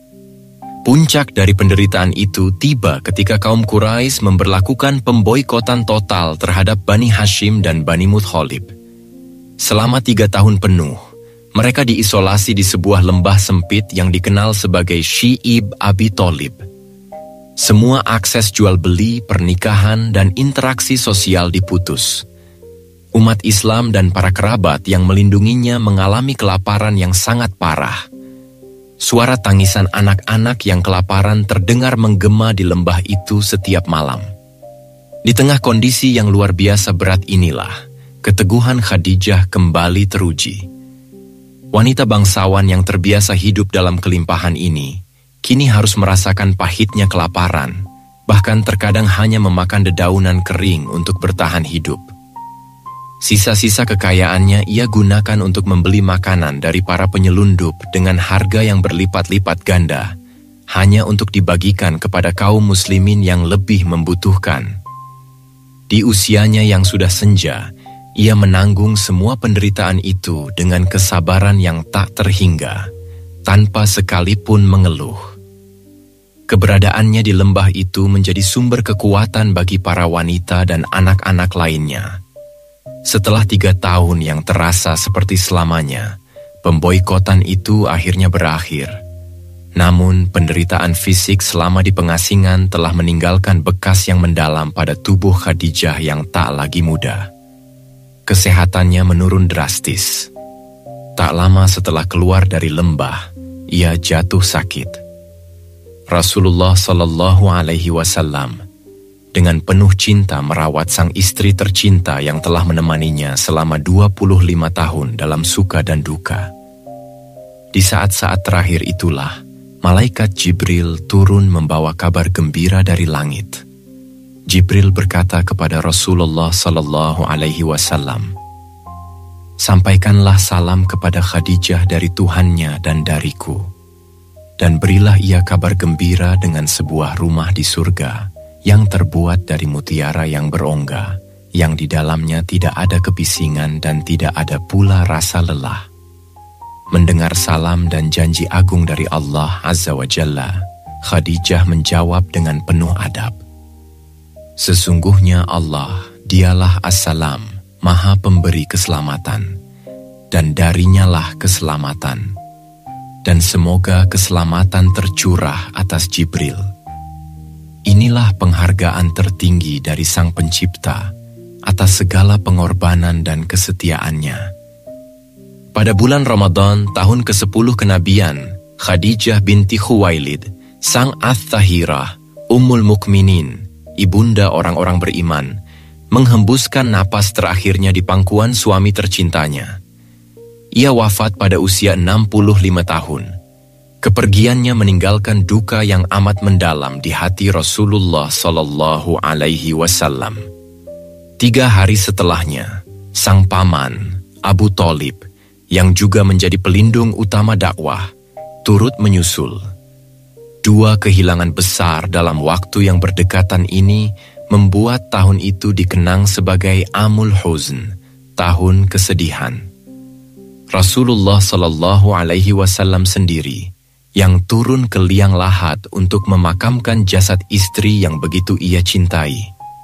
Puncak dari penderitaan itu tiba ketika kaum Quraisy memberlakukan pemboikotan total terhadap Bani Hashim dan Bani Muthalib. Selama tiga tahun penuh, mereka diisolasi di sebuah lembah sempit yang dikenal sebagai Syi'ib Abi Thalib. Semua akses jual beli, pernikahan, dan interaksi sosial diputus. Umat Islam dan para kerabat yang melindunginya mengalami kelaparan yang sangat parah. Suara tangisan anak-anak yang kelaparan terdengar menggema di lembah itu setiap malam. Di tengah kondisi yang luar biasa berat inilah, keteguhan Khadijah kembali teruji. Wanita bangsawan yang terbiasa hidup dalam kelimpahan ini, kini harus merasakan pahitnya kelaparan, bahkan terkadang hanya memakan dedaunan kering untuk bertahan hidup. Sisa-sisa kekayaannya ia gunakan untuk membeli makanan dari para penyelundup dengan harga yang berlipat-lipat ganda, hanya untuk dibagikan kepada kaum muslimin yang lebih membutuhkan. Di usianya yang sudah senja, ia menanggung semua penderitaan itu dengan kesabaran yang tak terhingga, tanpa sekalipun mengeluh. Keberadaannya di lembah itu menjadi sumber kekuatan bagi para wanita dan anak-anak lainnya. Setelah tiga tahun yang terasa seperti selamanya, pemboikotan itu akhirnya berakhir. Namun, penderitaan fisik selama di pengasingan telah meninggalkan bekas yang mendalam pada tubuh Khadijah yang tak lagi muda. Kesehatannya menurun drastis. Tak lama setelah keluar dari lembah, ia jatuh sakit. Rasulullah Sallallahu Alaihi Wasallam dengan penuh cinta merawat sang istri tercinta yang telah menemaninya selama dua puluh lima tahun dalam suka dan duka. Di saat-saat terakhir itulah, malaikat Jibril turun membawa kabar gembira dari langit. Jibril berkata kepada Rasulullah Sallallahu Alaihi Wasallam, "Sampaikanlah salam kepada Khadijah dari Tuhannya dan dariku, dan berilah ia kabar gembira dengan sebuah rumah di surga yang terbuat dari mutiara yang berongga, yang di dalamnya tidak ada kebisingan dan tidak ada pula rasa lelah." Mendengar salam dan janji agung dari Allah Azza wa Jalla, Khadijah menjawab dengan penuh adab, "Sesungguhnya Allah, dialah As-Salam, Maha Pemberi keselamatan, dan darinya lah keselamatan. Dan semoga keselamatan tercurah atas Jibril. Inilah penghargaan tertinggi dari Sang Pencipta atas segala pengorbanan dan kesetiaannya." Pada bulan Ramadan tahun kesepuluh kenabian, Khadijah binti Khuwailid, sang Ath-Thahirah, Ummul Mukminin, ibunda orang-orang beriman, menghembuskan napas terakhirnya di pangkuan suami tercintanya. Ia wafat pada usia enam puluh lima tahun. Kepergiannya meninggalkan duka yang amat mendalam di hati Rasulullah Sallallahu Alaihi Wasallam. Tiga hari setelahnya, sang paman, Abu Thalib, yang juga menjadi pelindung utama dakwah, turut menyusul. Dua kehilangan besar dalam waktu yang berdekatan ini membuat tahun itu dikenang sebagai Amul Huzn, tahun kesedihan. Rasulullah Sallallahu Alaihi Wasallam sendiri yang turun ke liang lahat untuk memakamkan jasad istri yang begitu ia cintai.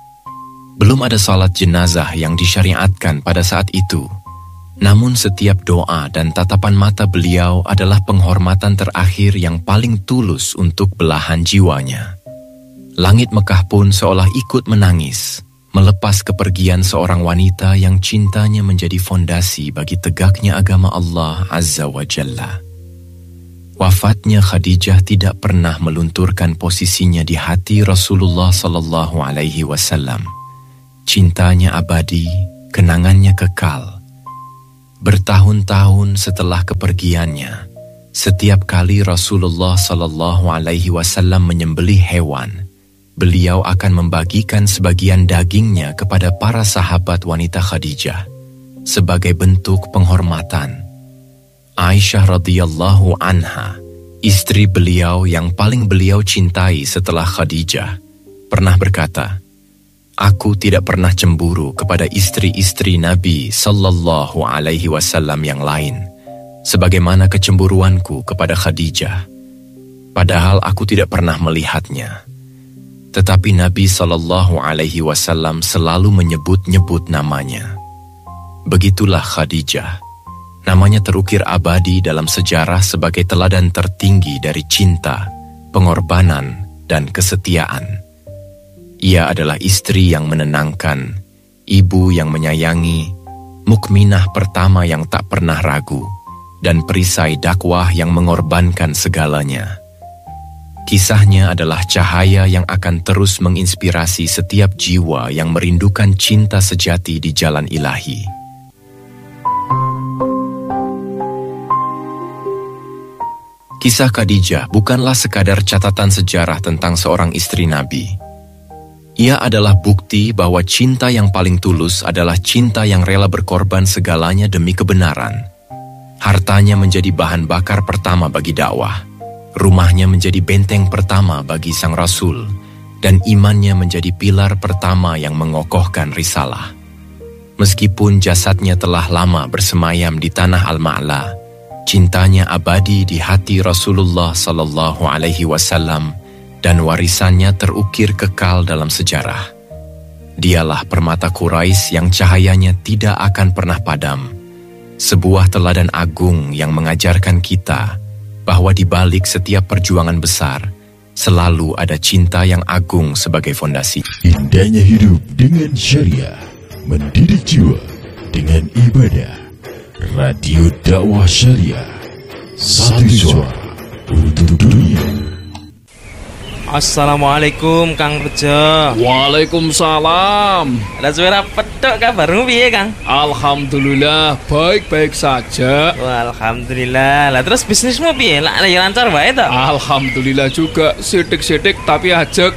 Belum ada salat jenazah yang disyariatkan pada saat itu, namun setiap doa dan tatapan mata beliau adalah penghormatan terakhir yang paling tulus untuk belahan jiwanya. Langit Mekah pun seolah ikut menangis, melepas kepergian seorang wanita yang cintanya menjadi fondasi bagi tegaknya agama Allah Azza wa Jalla. Wafatnya Khadijah tidak pernah melunturkan posisinya di hati Rasulullah sallallahu alaihi wasallam. Cintanya abadi, kenangannya kekal. Bertahun-tahun setelah kepergiannya, setiap kali Rasulullah sallallahu alaihi wasallam menyembelih hewan, beliau akan membagikan sebagian dagingnya kepada para sahabat wanita Khadijah sebagai bentuk penghormatan. Aisyah radhiyallahu anha, istri beliau yang paling beliau cintai setelah Khadijah, pernah berkata, "Aku tidak pernah cemburu kepada istri-istri Nabi sallallahu alaihi wasallam yang lain, sebagaimana kecemburuanku kepada Khadijah. Padahal aku tidak pernah melihatnya. Tetapi Nabi sallallahu alaihi wasallam selalu menyebut-nyebut namanya. Begitulah Khadijah. Namanya terukir abadi dalam sejarah sebagai teladan tertinggi dari cinta, pengorbanan, dan kesetiaan. Ia adalah istri yang menenangkan, ibu yang menyayangi, mukminah pertama yang tak pernah ragu, dan perisai dakwah yang mengorbankan segalanya. Kisahnya adalah cahaya yang akan terus menginspirasi setiap jiwa yang merindukan cinta sejati di jalan ilahi. Kisah Khadijah bukanlah sekadar catatan sejarah tentang seorang istri Nabi. Ia adalah bukti bahwa cinta yang paling tulus adalah cinta yang rela berkorban segalanya demi kebenaran. Hartanya menjadi bahan bakar pertama bagi dakwah. Rumahnya menjadi benteng pertama bagi sang Rasul. Dan imannya menjadi pilar pertama yang mengokohkan risalah. Meskipun jasadnya telah lama bersemayam di tanah Al-Ma'la, cintanya abadi di hati Rasulullah sallallahu alaihi wasallam dan warisannya terukir kekal dalam sejarah. Dialah permata Quraisy yang cahayanya tidak akan pernah padam. Sebuah teladan agung yang mengajarkan kita bahwa di balik setiap perjuangan besar, selalu ada cinta yang agung sebagai fondasi. Indahnya hidup dengan syariah, mendidik jiwa dengan ibadah. Radio Dakwah Syariah, satu suara untuk dunia. Assalamualaikum Kang Rejo. Waalaikumsalam. Ada suara petok kabarmu piye Kang? Alhamdulillah baik-baik saja. Wah, alhamdulillah. Lah terus bisnismu piye? Lah lancar wae to? Alhamdulillah juga, sidik-sidik tapi ajek.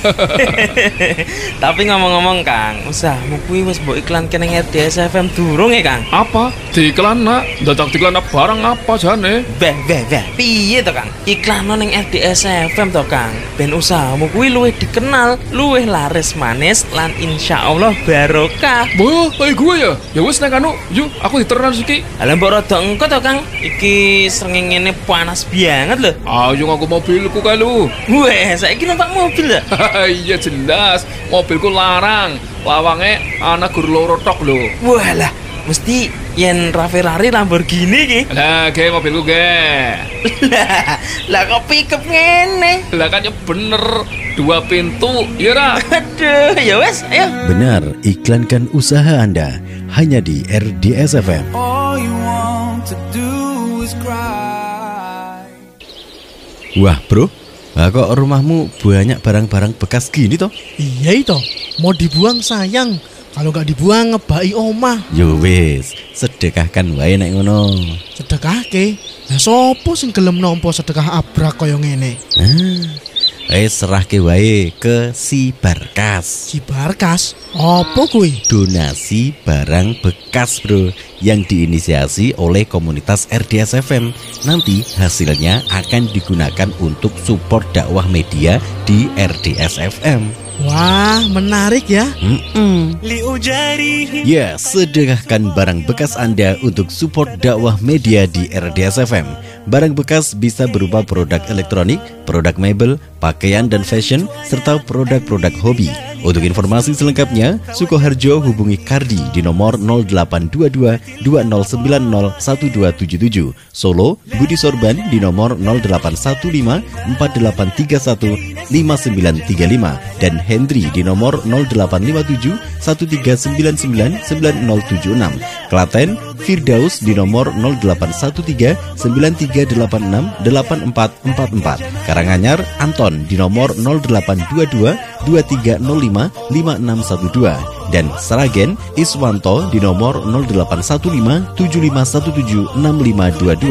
Tapi ngomong-ngomong Kang, usahmu kuwi wis mbok iklanke ning R D S F M durung ya Kang? Apa? Diiklan nak? Dadak diiklan barang apa jane? Beh, beh, beh. Piye to Kang? Iklan ning R D S F M to Kang. Ben usahamu kuwi luwih dikenal, luwih laris manis lan insyaallah barokah. Wah, kayak gue ya? Ya wis nek anu, yuk aku diteran iki. Lah mbok rada engko to Kang. Iki srengenge panas banget lho. Ayo aku mobilku kae lu. Weh, saiki numpak mobil ya? Iya jelas, mobilku larang. Lawange ana gur loro tok lho. Walah, mesti yen Ferrari Lamborghini ki. Lah, ge mobilku ge. Lah, lah kok pickup ngene? Lah kan ya bener, dua pintu, ya ra? Aduh, ya wes, ayo. Benar, iklankan usaha Anda hanya di R D S F M. All you want to do is cry. Wah bro, lah kok rumahmu banyak barang-barang bekas gini toh? Iya itu, mau dibuang sayang. Kalau nggak dibuang ngebaki omah. Yo wis, sedekahkan wae nek ngono. Sedekahke. Lah sopo sing gelem nampa sedekah abrak kaya ngene? Ah, wis serahke wae ke si Barkas. Si Barkas, apa kuwi? Donasi barang bekas bro, yang diinisiasi oleh komunitas R D S F M. Nanti hasilnya akan digunakan untuk support dakwah media di R D S F M. Wah, menarik ya. Mm-mm. Ya, sedekahkan barang bekas Anda untuk support dakwah media di R D S F M. Barang bekas bisa berupa produk elektronik, produk mebel, pakaian dan fashion, serta produk-produk hobi. Untuk informasi selengkapnya, Sukoharjo hubungi Kardi di nomor nol delapan dua dua dua nol sembilan nol satu dua tujuh tujuh. Solo, Budi Sorban di nomor nol delapan satu lima empat delapan tiga satu lima sembilan tiga lima. dan Hendri di nomor nol delapan lima tujuh satu tiga sembilan sembilan sembilan nol tujuh enam. Klaten, Firdaus di nomor nol delapan satu tiga sembilan tiga delapan enam delapan empat empat empat. Karanganyar, Anton di nomor nol delapan dua dua dua tiga nol lima lima enam satu dua. Dan Sragen, Iswanto di nomor nol delapan satu lima tujuh lima satu tujuh enam lima dua dua.